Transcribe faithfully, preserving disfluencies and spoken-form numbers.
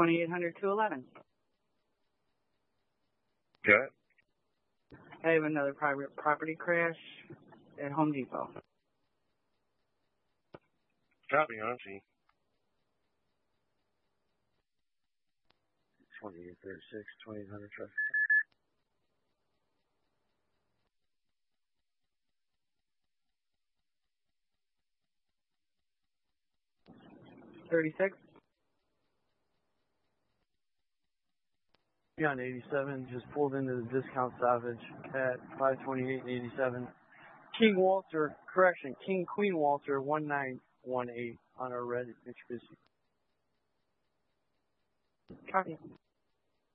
twenty-eight hundred two eleven. Good. I have another private property crash at Home Depot. Copy, Auntie. twenty-eight thirty-six, twenty-eight hundred traffic. thirty-six. Beyond eighty-seven, just pulled into the discount salvage at five twenty-eight and eighty-seven. King Walter, correction, King Queen Walter, one nine one eight on our red Mitsubishi. Copy.